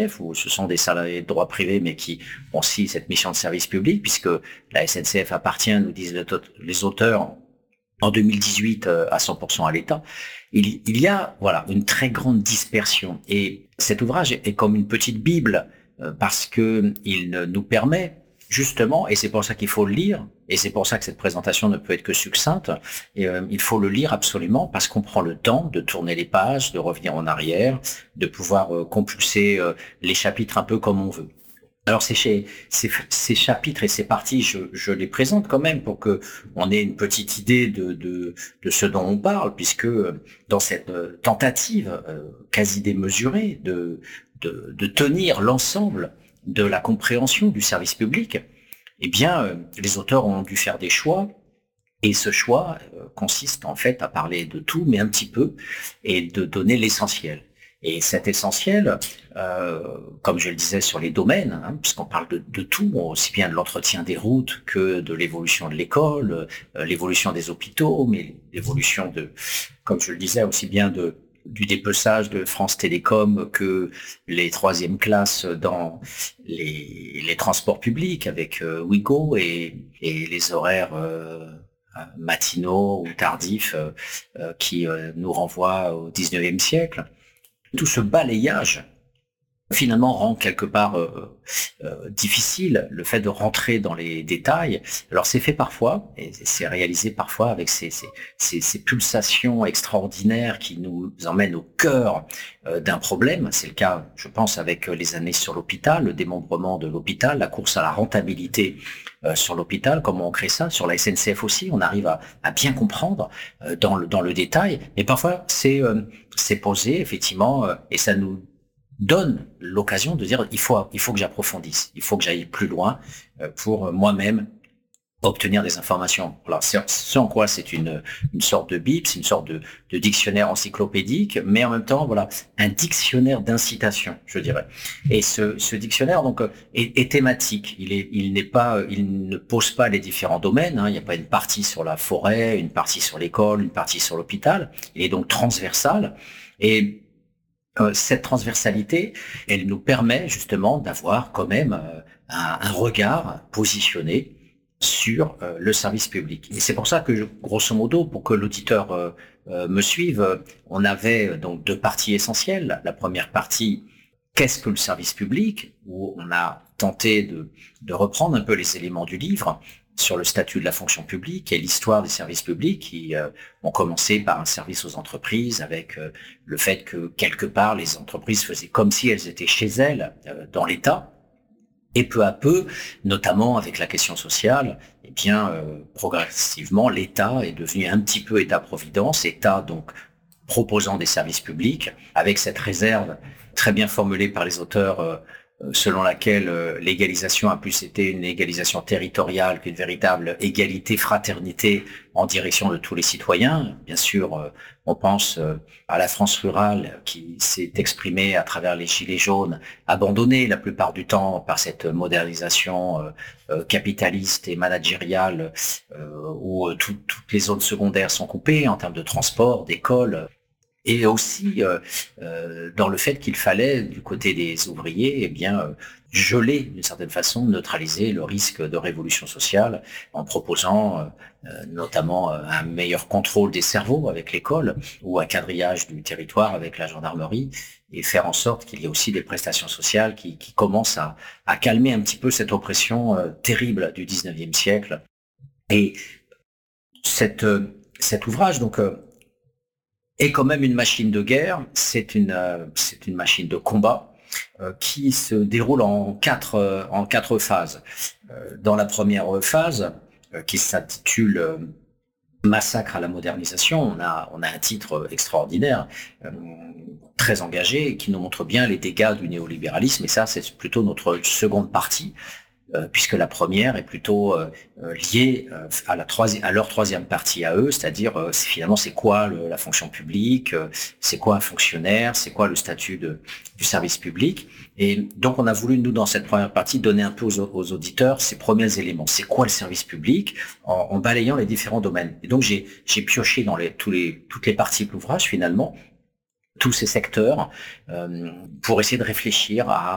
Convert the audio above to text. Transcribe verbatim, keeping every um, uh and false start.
où ce sont des salariés de droit privé, mais qui ont aussi cette mission de service public, puisque la S N C F appartient, nous disent les auteurs, en deux mille dix-huit à cent pour cent à l'État. Il, il y a voilà une très grande dispersion. Et cet ouvrage est comme une petite Bible, euh, parce que il nous permet justement, et c'est pour ça qu'il faut le lire, et c'est pour ça que cette présentation ne peut être que succincte, et, euh, il faut le lire absolument parce qu'on prend le temps de tourner les pages, de revenir en arrière, de pouvoir euh, compulser euh, les chapitres un peu comme on veut. Alors ces, ces, ces chapitres et ces parties, je, je les présente quand même pour que on ait une petite idée de, de, de ce dont on parle, puisque dans cette tentative euh, quasi démesurée de, de, de tenir l'ensemble de la compréhension du service public, eh bien, euh, les auteurs ont dû faire des choix. Et ce choix euh, consiste en fait à parler de tout, mais un petit peu, et de donner l'essentiel. Et cet essentiel, euh, comme je le disais sur les domaines, hein, puisqu'on parle de, de tout, aussi bien de l'entretien des routes que de l'évolution de l'école, euh, l'évolution des hôpitaux, mais l'évolution de, comme je le disais, aussi bien de du dépeçage de France Télécom que les troisième classes dans les, les transports publics avec euh, Ouigo et, et les horaires euh, matinaux ou tardifs euh, euh, qui euh, nous renvoient au dix-neuvième siècle. Tout ce balayage, finalement, rend quelque part euh, euh, difficile le fait de rentrer dans les détails. Alors c'est fait parfois, et c'est réalisé parfois avec ces, ces, ces, ces pulsations extraordinaires qui nous emmènent au cœur euh, d'un problème. C'est le cas, je pense, avec les années sur l'hôpital, le démembrement de l'hôpital, la course à la rentabilité euh, sur l'hôpital, comment on crée ça. Sur la S N C F aussi, on arrive à, à bien comprendre euh, dans, le, dans le détail, mais parfois c'est euh, c'est posé, effectivement, euh, et ça nous donne l'occasion de dire il faut il faut que j'approfondisse, il faut que j'aille plus loin euh, pour moi-même obtenir des informations. Alors, c'est, c'est en quoi c'est une une sorte de bible, c'est une sorte de, de dictionnaire encyclopédique, mais en même temps, voilà, un dictionnaire d'incitation, je dirais. Et ce, ce dictionnaire donc est, est thématique. Il est il n'est pas il ne pose pas les différents domaines. Hein. Il n'y a pas une partie sur la forêt, une partie sur l'école, une partie sur l'hôpital. Il est donc transversal et Euh, cette transversalité, elle nous permet justement d'avoir quand même euh, un, un regard positionné sur euh, le service public. Et c'est pour ça que, je, grosso modo, pour que l'auditeur euh, euh, me suive, on avait donc deux parties essentielles. La première partie, qu'est-ce que le service public, où on a tenté de, de reprendre un peu les éléments du livre sur le statut de la fonction publique et l'histoire des services publics qui euh, ont commencé par un service aux entreprises avec euh, le fait que quelque part les entreprises faisaient comme si elles étaient chez elles euh, dans l'État. Et peu à peu, notamment avec la question sociale, eh bien euh, progressivement l'État est devenu un petit peu État-providence, État donc proposant des services publics, avec cette réserve très bien formulée par les auteurs euh, selon laquelle euh, l'égalisation a plus été une égalisation territoriale qu'une véritable égalité, fraternité en direction de tous les citoyens. Bien sûr, euh, on pense euh, à la France rurale qui s'est exprimée à travers les gilets jaunes, abandonnée la plupart du temps par cette modernisation euh, euh, capitaliste et managériale euh, où euh, tout, toutes les zones secondaires sont coupées en termes de transport, d'école. Et aussi euh, euh, dans le fait qu'il fallait, du côté des ouvriers, eh bien euh, geler d'une certaine façon, neutraliser le risque de révolution sociale en proposant euh, notamment euh, un meilleur contrôle des cerveaux avec l'école ou un quadrillage du territoire avec la gendarmerie et faire en sorte qu'il y ait aussi des prestations sociales qui, qui commencent à, à calmer un petit peu cette oppression euh, terrible du dix-neuvième siècle. Et cette, euh, cet ouvrage, donc, euh, est quand même une machine de guerre, c'est une, euh, c'est une machine de combat euh, qui se déroule en quatre, euh, en quatre phases. Euh, dans la première phase, euh, qui s'intitule euh, Massacre à la modernisation, on a, on a un titre extraordinaire, euh, très engagé, qui nous montre bien les dégâts du néolibéralisme, et ça c'est plutôt notre seconde partie. Euh, puisque la première est plutôt euh, liée euh, à, la troisième, à leur troisième partie à eux, c'est-à-dire euh, c'est, finalement c'est quoi le, la fonction publique, euh, c'est quoi un fonctionnaire, c'est quoi le statut de, du service public. Et donc on a voulu, nous, dans cette première partie, donner un peu aux, aux auditeurs ces premiers éléments. C'est quoi le service public en, en balayant les différents domaines. Et donc j'ai, j'ai pioché dans les, tous les, toutes les parties de l'ouvrage, finalement, tous ces secteurs, euh, pour essayer de réfléchir à